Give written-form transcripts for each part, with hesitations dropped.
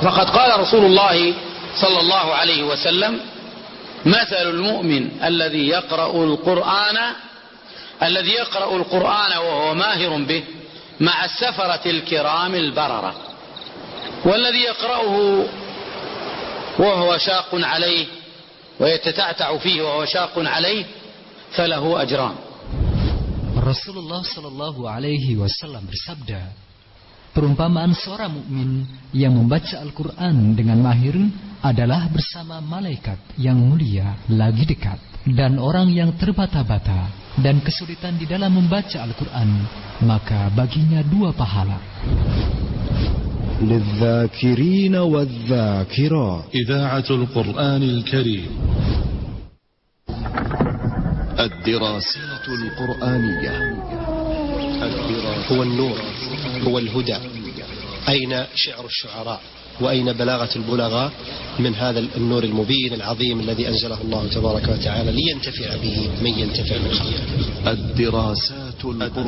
فقد قال رسول الله صلى الله عليه وسلم: مثل المؤمن الذي يقرأ القرآن وهو ماهر به مع السفرة الكرام البررة، والذي يقرأه وهو شاق عليه ويتتعتع فيه وهو شاق عليه فله أجران. Rasulullah Shallallahu Alaihi Wasallam bersabda, perumpamaan seorang mukmin yang membaca Al-Quran dengan mahir adalah bersama malaikat yang mulia lagi dekat, dan orang yang terbata-bata dan kesulitan di dalam membaca Al-Quran, maka baginya 2 pahala. للذاكرين والذاكرات إذاعة القرآن الكريم. الدراسات القرآنية. هو النور، هو الهدى. أين شعر الشعراء وأين بلاغة البلغاء من هذا النور المبين العظيم الذي أنزله الله تبارك وتعالى لينتفع به من ينتفع من خلقه. الدراسات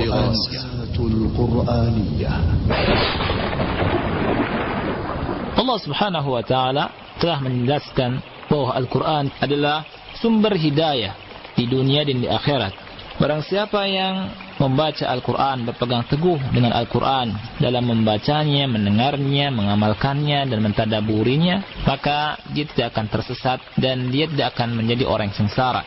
القرآنية. Allah Subhanahu wa Ta'ala telah menjelaskan bahwa Al-Quran adalah sumber hidayah di dunia dan di akhirat. Barang siapa yang membaca Al-Quran, berpegang teguh dengan Al-Quran dalam membacanya, mendengarnya, mengamalkannya dan mentadaburinya, maka dia tidak akan tersesat dan dia tidak akan menjadi orang yang sengsara.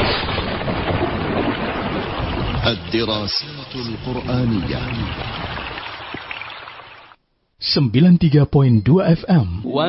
Ad-Dirasatul Qur'aniyah 93.2 FM